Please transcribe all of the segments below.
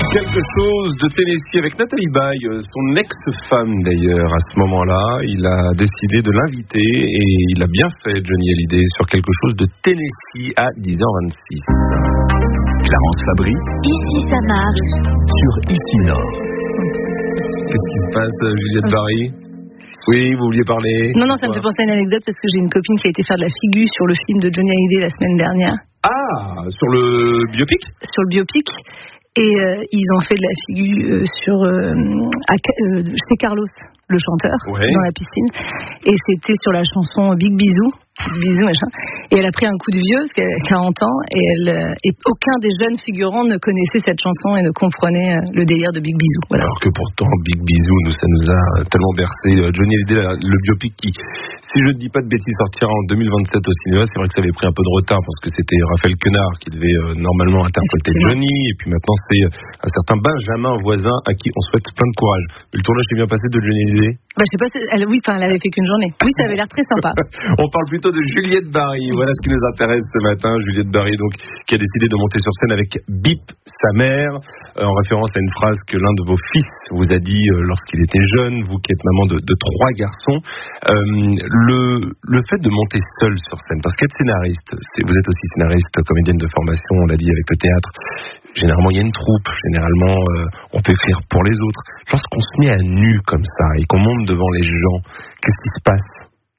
Quelque chose de Tennessee avec Nathalie Baye, son ex-femme d'ailleurs. À ce moment-là, il a décidé de l'inviter et il a bien fait, Johnny Hallyday, sur quelque chose de Tennessee à 10h26. Clarence Fabry. Ici ça marche. Sur Ici Nord. Qu'est-ce qui se passe, Juliette Barry? Oui, vous vouliez parler? Non, ça me fait penser à une anecdote parce que j'ai une copine qui a été faire de la figure sur le film de Johnny Hallyday la semaine dernière. Ah, sur le biopic? Sur le biopic. Et ils ont fait de la figure c'est Carlos, le chanteur, dans la piscine. Et c'était sur la chanson Big Bisou. Bisous, machin. Et elle a pris un coup de vieux, parce qu'elle a 40 ans, et aucun des jeunes figurants ne connaissait cette chanson et ne comprenait le délire de Big Bisou. Voilà. Alors que pourtant, Big Bisou, ça nous a tellement bercé. Johnny Hallyday, le biopic qui, si je ne dis pas de bêtises, sortira en 2027 au cinéma. C'est vrai que ça avait pris un peu de retard, parce que c'était Raphaël Quenard qui devait normalement interpréter Johnny, et puis maintenant c'est un certain Benjamin Voisin à qui on souhaite plein de courage. Le tournage s'est bien passé de Johnny Hallyday? Je sais pas, elle avait fait qu'une journée. Oui, ça avait l'air très sympa. On parle plutôt de Juliette Barry. Voilà ce qui nous intéresse ce matin. Juliette Barry, donc, qui a décidé de monter sur scène avec Bip, sa mère, en référence à une phrase que l'un de vos fils vous a dit lorsqu'il était jeune, vous qui êtes maman de 3 garçons. Le fait de monter seule sur scène, parce qu'être scénariste, vous êtes aussi scénariste, comédienne de formation, on l'a dit avec le théâtre. Généralement, il y a une troupe. Généralement, on peut écrire pour les autres. Lorsqu'on se met à nu comme ça et qu'on monte devant les gens, qu'est-ce qui se passe?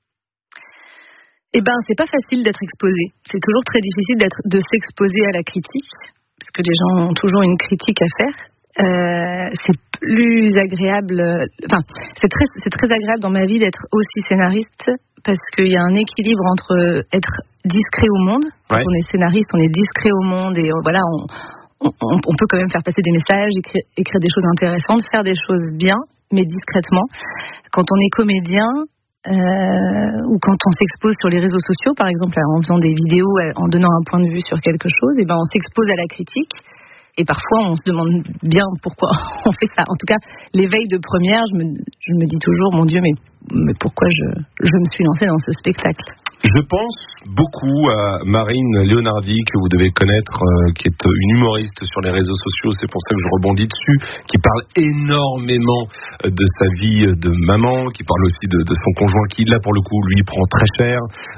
C'est pas facile d'être exposé. C'est toujours très difficile de s'exposer à la critique, parce que les gens ont toujours une critique à faire. C'est plus agréable. C'est très agréable dans ma vie d'être aussi scénariste, parce qu'il y a un équilibre entre être discret au monde. Quand on est scénariste, on est discret au monde et voilà, on peut quand même faire passer des messages, écrire des choses intéressantes, faire des choses bien, mais discrètement. Quand on est comédien, ou quand on s'expose sur les réseaux sociaux, par exemple, en faisant des vidéos, en donnant un point de vue sur quelque chose, on s'expose à la critique. Et parfois, on se demande bien pourquoi on fait ça. En tout cas, les veilles de première, je me dis toujours, mon Dieu, mais pourquoi je me suis lancée dans ce spectacle? Je pense beaucoup à Marine Leonardi, que vous devez connaître, qui est une humoriste sur les réseaux sociaux, c'est pour ça que je rebondis dessus, qui parle énormément de sa vie de maman, qui parle aussi de son conjoint qui, là, pour le coup, lui, prend très cher.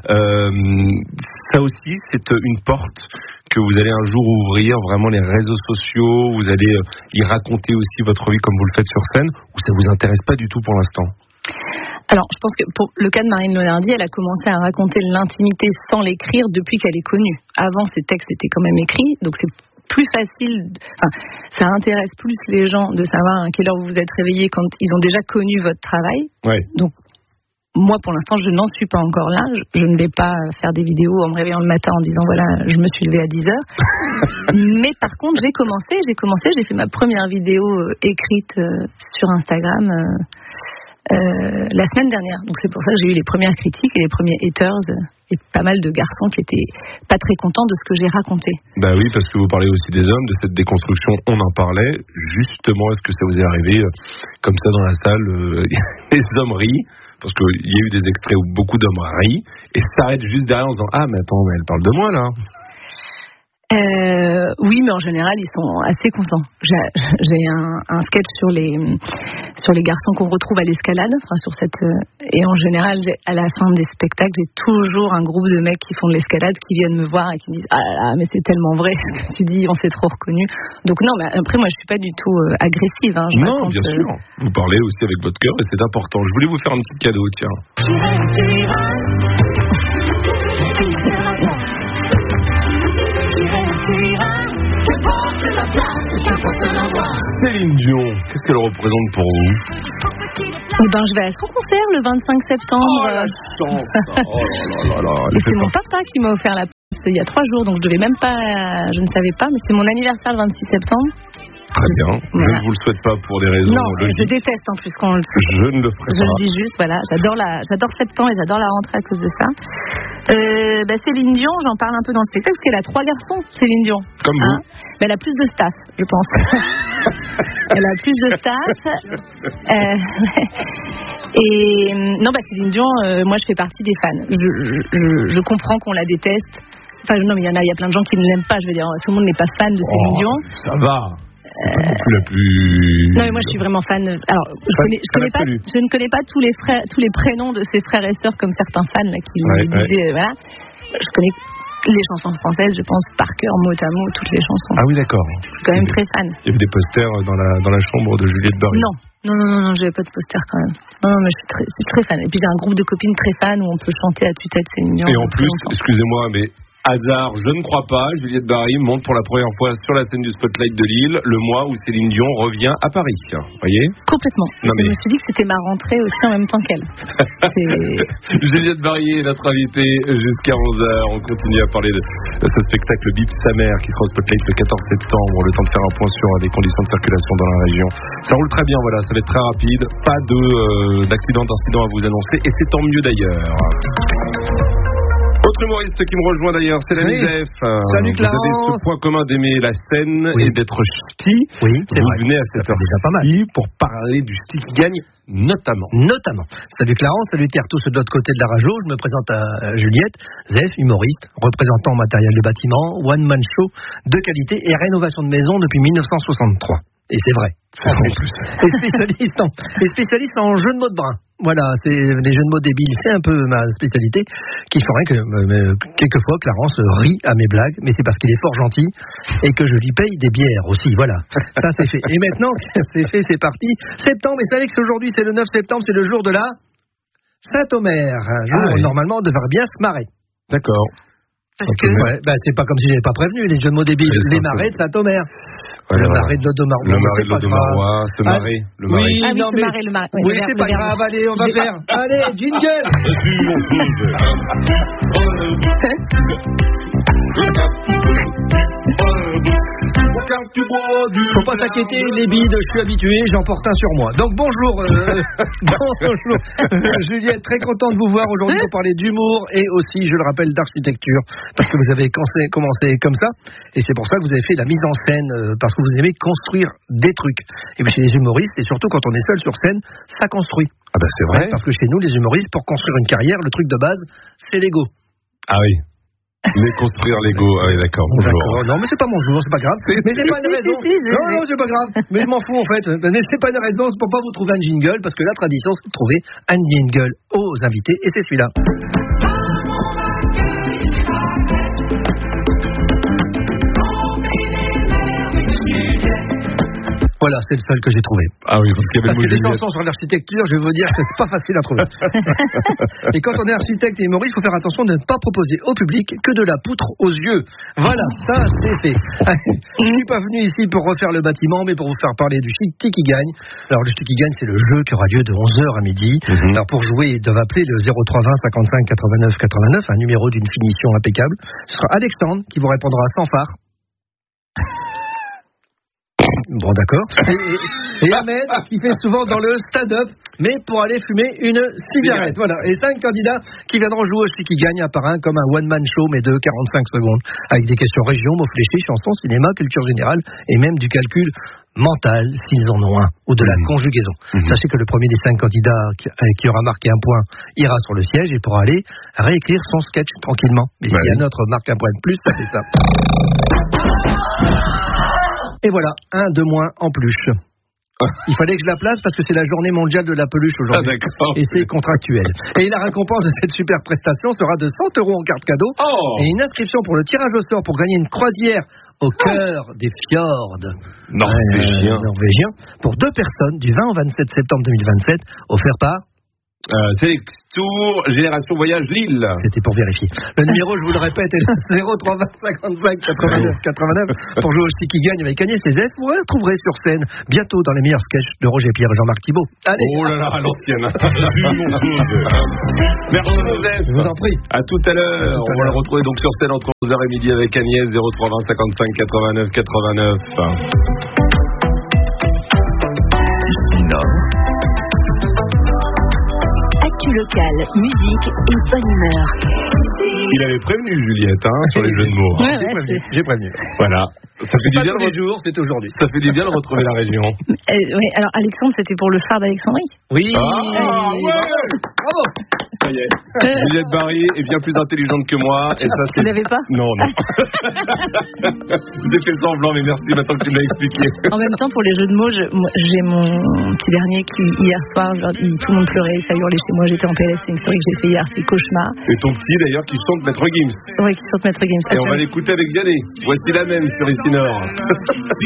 Ça aussi, c'est une porte que vous allez un jour ouvrir, vraiment les réseaux sociaux, vous allez y raconter aussi votre vie comme vous le faites sur scène, ou ça vous intéresse pas du tout pour l'instant? Alors, je pense que pour le cas de Marine Leonardi, elle a commencé à raconter l'intimité sans l'écrire depuis qu'elle est connue. Avant, ses textes étaient quand même écrits, donc c'est plus facile, ça intéresse plus les gens de savoir à quelle heure vous vous êtes réveillé quand ils ont déjà connu votre travail. Donc, moi, pour l'instant, je n'en suis pas encore là. Je ne vais pas faire des vidéos en me réveillant le matin en disant, voilà, je me suis levée à 10h. Mais par contre, j'ai fait ma première vidéo écrite sur Instagram la semaine dernière. Donc c'est pour ça que j'ai eu les premières critiques et les premiers haters et pas mal de garçons qui étaient pas très contents de ce que j'ai raconté. Bah oui, parce que vous parlez aussi des hommes, de cette déconstruction, on en parlait. Justement, est-ce que ça vous est arrivé comme ça dans la salle, les hommes rient? Parce qu'il y a eu des extraits où beaucoup d'hommes rient et s'arrêtent juste derrière en disant, ah mais attends, mais elle parle de moi là. Oui, mais en général, ils sont assez contents. J'ai un sketch sur les garçons qu'on retrouve à l'escalade, et en général, à la fin des spectacles, j'ai toujours un groupe de mecs qui font de l'escalade, qui viennent me voir et qui me disent, ah là là, mais c'est tellement vrai ce que tu dis, on s'est trop reconnus. Donc non, mais après, moi, je suis pas du tout agressive. Non, bien sûr. Vous parlez aussi avec votre cœur et c'est important. Je voulais vous faire un petit cadeau, tiens. Céline Dion, qu'est-ce qu'elle représente pour vous? Je vais à son concert le 25 septembre. Oh la chance. Et c'est mon papa qui m'a offert la place il y a 3 jours, donc je ne savais pas, mais c'est mon anniversaire le 26 septembre. Très bien. Voilà. Je ne vous le souhaite pas pour des raisons logiques. Je déteste en plus quand on le fait. Je ne le ferai pas. Je le dis juste, voilà. J'adore septembre et j'adore la rentrée à cause de ça. Céline Dion, j'en parle un peu dans le spectacle parce qu'elle a 3 garçons, Céline Dion. Comme vous. Elle a plus de staff, je pense. Elle a plus de staff. Céline Dion, moi je fais partie des fans. Je comprends qu'on la déteste. Enfin, non, mais il y a plein de gens qui ne l'aiment pas. Je veux dire, tout le monde n'est pas fan de Céline Dion. Ça va. c'est pas non plus la plus. Non, mais moi je suis vraiment fan. Alors, je ne connais pas tous les prénoms de ses frères et sœurs comme certains fans là, qui disaient. Voilà. Je connais les chansons françaises, je pense par cœur, mot à mot, toutes les chansons. Ah oui, d'accord. Je suis quand même très fan. Il y avait des posters dans la chambre de Juliette Barry. Non, j'avais pas de poster quand même. Non, mais je suis très fan. Et puis j'ai un groupe de copines très fans où on peut chanter à tue-tête Céline Dion. Et en plus, excusez-moi, mais hasard, je ne crois pas, Juliette Barry monte pour la première fois sur la scène du Spotlight de Lille, le mois où Céline Dion revient à Paris. Vous voyez ? Complètement. Je me suis dit que c'était ma rentrée aussi en même temps qu'elle. Juliette Barry est notre invitée jusqu'à 11h. On continue à parler de ce spectacle Bip sa mère qui sera au Spotlight le 14 septembre. Le temps de faire un point sur les conditions de circulation dans la région. Ça roule très bien, voilà, ça va être très rapide. Pas d'incident à vous annoncer et c'est tant mieux d'ailleurs. Autre humoriste qui me rejoint d'ailleurs, c'est la Joseph. Salut Clarence. Vous avez ce point commun d'aimer la scène et d'être ch'ti. Oui, c'est vrai. Vous venez à cette heure-ci pour parler du ch'ti qui gagne notamment. Salut Clarence, salut tous de l'autre côté de la radio. Je me présente à Juliette, Zef, humoriste, représentant matériel de bâtiment, one-man show de qualité et rénovation de maison depuis 1963. Et c'est vrai. Et spécialiste en jeux de mots de brin. Voilà, c'est les jeux de mots débiles, c'est un peu ma spécialité, qui ferait que quelquefois Clarence rit à mes blagues, mais c'est parce qu'il est fort gentil et que je lui paye des bières aussi, voilà. Ça c'est fait. Et maintenant, c'est fait, c'est parti. Septembre, et vous savez que aujourd'hui c'est le 9 septembre, c'est le jour de la Saint-Omer. Un jour, normalement, on devrait bien se marrer. D'accord. Parce que... c'est pas comme si j'avais pas prévenu, les jeux de mots débiles. Les marais de Saint-Omer. Le marais de l'Odomarois. Le marais de l'Odomarois, se marrer. Le marais. Oui, le marais. Oui, c'est pas grave, allez, on va faire. Allez, jingle. Faut pas s'inquiéter, les bides, je suis habitué, j'en porte un sur moi. Donc bonjour, bonjour Juliette, très content de vous voir aujourd'hui pour parler d'humour et aussi, je le rappelle, d'architecture, parce que vous avez commencé comme ça, et c'est pour ça que vous avez fait la mise en scène, parce que vous aimez construire des trucs. Et bien chez les humoristes, et surtout quand on est seul sur scène, ça construit. Ah ben c'est vrai. Parce que chez nous, les humoristes, pour construire une carrière, le truc de base, c'est l'ego. Ah oui. Mais construire l'ego, ah oui, d'accord, bonjour. D'accord. Non, mais c'est pas mon jour, c'est pas grave. Mais c'est pas une raison. Non, c'est pas grave. Mais je m'en fous, en fait. Mais c'est pas une raison, c'est pour pas vous trouver un jingle, parce que la tradition, c'est de trouver un jingle aux invités, et c'est celui-là. Voilà, c'est le seul que j'ai trouvé. Ah oui, parce qu'il y avait des chansons sur l'architecture, je vais vous dire que c'est pas facile à trouver. Et quand on est architecte et humoriste, il faut faire attention de ne pas proposer au public que de la poutre aux yeux. Voilà, ça c'est fait. Je suis pas venu ici pour refaire le bâtiment, mais pour vous faire parler du ch'ti qui gagne. Alors le ch'ti qui gagne, c'est le jeu qui aura lieu de 11h à midi. Alors pour jouer, ils doivent appeler le 0320 55 89 89, un numéro d'une finition impeccable. Ce sera Alexandre qui vous répondra sans phare. Bon, d'accord. Et Ahmed, qui fait souvent dans le stand-up, mais pour aller fumer une cigarette. Voilà. Et 5 candidats qui viendront jouer au ch'ti qui gagne à part un, comme un one-man show, mais de 45 secondes. Avec des questions région, mots fléchis, chansons, cinéma, culture générale, et même du calcul mental, s'ils en ont un, ou de la conjugaison. Sachez que le premier des 5 candidats qui aura marqué un point ira sur le siège et pourra aller réécrire son sketch tranquillement. Mais si un autre marque un point de plus, ça fait ça. Et voilà, 1 de moins en peluche. Il fallait que je la place parce que c'est la journée mondiale de la peluche aujourd'hui. Et c'est contractuel. Et la récompense de cette super prestation sera de 100 € en carte cadeau et une inscription pour le tirage au sort pour gagner une croisière au cœur des fjords norvégiens pour 2 personnes du 20 au 27 septembre 2027, offert par Tour Génération Voyage Lille. C'était pour vérifier. Le numéro, je vous le répète, est 0320 55 89 89 pour jouer au ch'ti qui gagne avec Agnès et Zef. Vous retrouverez sur scène bientôt dans les meilleurs sketchs de Roger Pierre et Jean-Marc Thibault. Allez. Oh là là, à l'ancienne. Merci Zef. Je vous en prie. À tout à l'heure. On va le retrouver donc sur scène entre 11h et midi avec Agnès. 0320 55 89 89. Ici Nord. Local, musique et bonne humeur. Il avait prévenu Juliette sur les jeux de mots. J'ai prévenu. Voilà. Ça fait du bien tous les jours, c'est aujourd'hui. Ça fait du bien de retrouver la région. Oui, alors Alexandre, c'était pour le phare d'Alexandrie. Oui. Ah, ouais. Bravo. Ça y est. Juliette Barry est bien plus intelligente que moi. Et ça, Vous l'avez pas ? Non. J'ai fait semblant, mais merci maintenant que tu me l'as expliqué. En même temps, pour les jeux de mots, j'ai mon petit dernier qui, hier soir, tout le monde pleurait, ça hurlait chez moi, j'étais en PLS, c'est une story que j'ai fait hier, c'est cauchemar. Et ton petit, d'ailleurs, qui chante Maître Gims. Oui, qui chante Maître Gims. Et on va l'écouter avec Vianney. Voici la même sur Ici Nord.